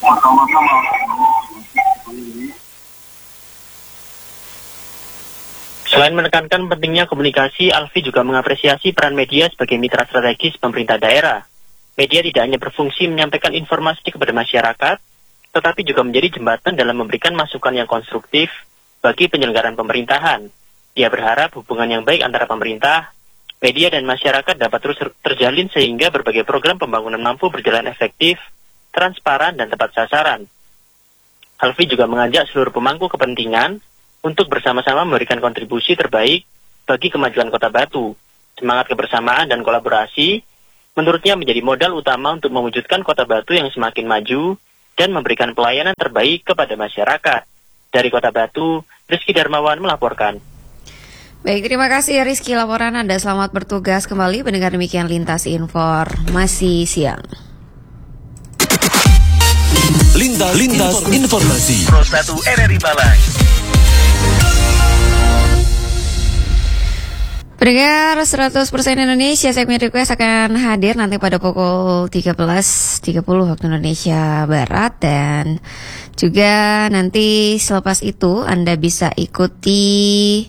Selain menekankan pentingnya komunikasi, Alfi juga mengapresiasi peran media sebagai mitra strategis pemerintah daerah. Media tidak hanya berfungsi menyampaikan informasi kepada masyarakat, tetapi juga menjadi jembatan dalam memberikan masukan yang konstruktif bagi penyelenggaraan pemerintahan. Dia berharap hubungan yang baik antara pemerintah, media, dan masyarakat dapat terus terjalin sehingga berbagai program pembangunan mampu berjalan efektif, transparan, dan tepat sasaran. Alfi juga mengajak seluruh pemangku kepentingan untuk bersama-sama memberikan kontribusi terbaik bagi kemajuan Kota Batu. Semangat kebersamaan dan kolaborasi menurutnya menjadi modal utama untuk mewujudkan Kota Batu yang semakin maju dan memberikan pelayanan terbaik kepada masyarakat. Dari Kota Batu, Rizky Darmawan melaporkan. Baik, terima kasih Rizky laporan Anda. Selamat bertugas kembali. Pendengar, demikian Lintas Informasi Siang. Lintas Informasi Pro 1 RRI Malang. Pendengar 100% Indonesia, segmen request akan hadir nanti pada pukul 13.30 waktu Indonesia Barat. Dan juga nanti selepas itu Anda bisa ikuti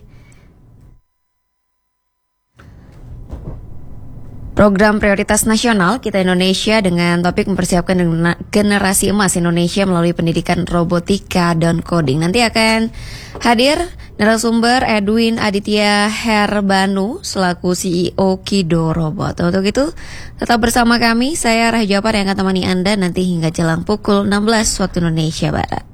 program prioritas nasional Kita Indonesia dengan topik mempersiapkan generasi emas Indonesia melalui pendidikan robotika dan coding. Nanti akan hadir narasumber Edwin Aditya Herbanu selaku CEO Kido Robot. Untuk itu, tetap bersama kami. Saya Rahja Japar yang akan temani Anda nanti hingga jelang pukul 16 waktu Indonesia Barat.